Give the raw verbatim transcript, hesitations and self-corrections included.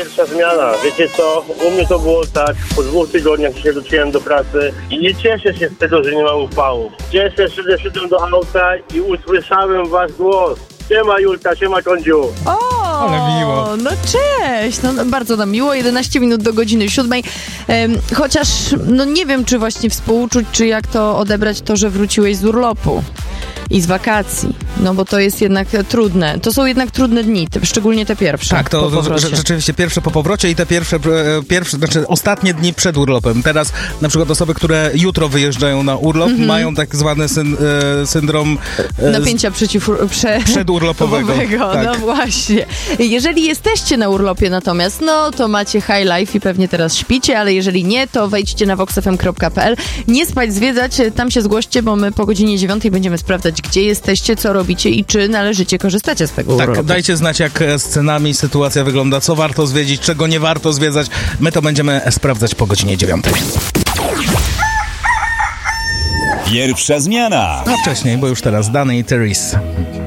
pierwsza zmiana. Wiecie co, u mnie to było tak, po dwóch tygodniach się wróciłem do pracy i nie cieszę się z tego, że nie ma upału. Cieszę się, że szedłem do auta i usłyszałem wasz głos. Siema Julka, siema Kądziu. O, ale miło. No cześć, no, no bardzo nam miło, jedenaście minut do godziny siódmej. Ehm, chociaż, no nie wiem, czy właśnie współczuć, czy jak to odebrać to, że wróciłeś z urlopu i z wakacji. No bo to jest jednak trudne. To są jednak trudne dni, te, szczególnie te pierwsze. Tak, to, to rze- rzeczywiście pierwsze po powrocie i te pierwsze, pierwsze, znaczy ostatnie dni przed urlopem. Teraz na przykład osoby, które jutro wyjeżdżają na urlop, mm-hmm. mają tak zwany syn, e, syndrom e, napięcia przeciw, prze, przedurlopowego. Tak. No właśnie. Jeżeli jesteście na urlopie natomiast, no to macie high life i pewnie teraz śpicie, ale jeżeli nie, to wejdźcie na vox f m kropka p l. Nie spać, zwiedzać, tam się zgłoście, bo my po godzinie dziewiątej będziemy sprawdzać, gdzie jesteście, co robicie i czy należycie korzystacie z tego Tak, urlopu. dajcie znać, jak z cenami sytuacja wygląda, co warto zwiedzić, czego nie warto zwiedzać. My to będziemy sprawdzać po godzinie dziewiątej. Pierwsza zmiana. A wcześniej, bo już teraz Dany i Therese.